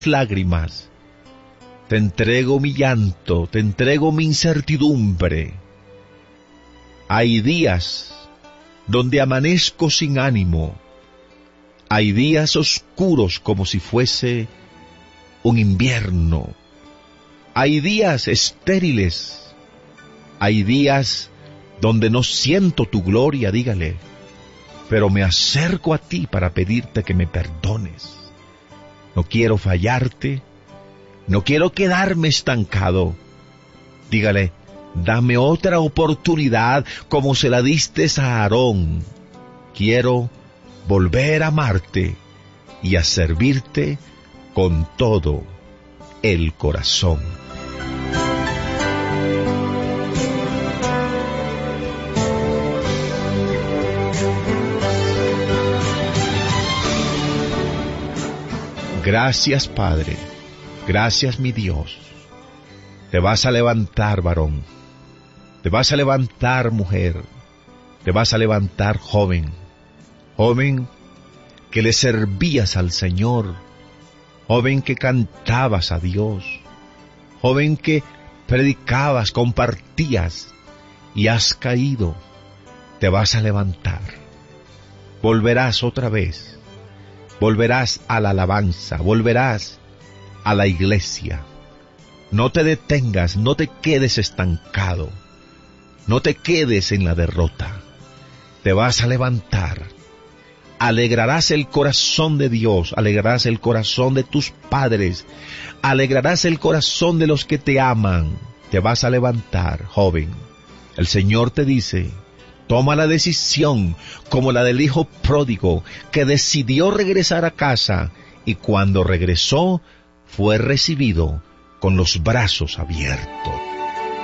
lágrimas, te entrego mi llanto, te entrego mi incertidumbre. Hay días donde amanezco sin ánimo, hay días oscuros como si fuese un invierno, hay días estériles, hay días donde no siento tu gloria, dígale, pero me acerco a ti para pedirte que me perdones. No quiero fallarte, no quiero quedarme estancado. Dígale, dame otra oportunidad como se la diste a Aarón. Quiero volver a amarte y a servirte con todo el corazón. Gracias, Padre. Gracias, mi Dios. Te vas a levantar, varón. Te vas a levantar, mujer. Te vas a levantar, joven. Joven que le servías al Señor. Joven que cantabas a Dios. Joven que predicabas, compartías y has caído. Te vas a levantar. Volverás otra vez. Volverás a la alabanza, volverás a la iglesia. No te detengas, no te quedes estancado, no te quedes en la derrota. Te vas a levantar, alegrarás el corazón de Dios, alegrarás el corazón de tus padres, alegrarás el corazón de los que te aman. Te vas a levantar, joven. El Señor te dice, toma la decisión como la del hijo pródigo que decidió regresar a casa y cuando regresó fue recibido con los brazos abiertos.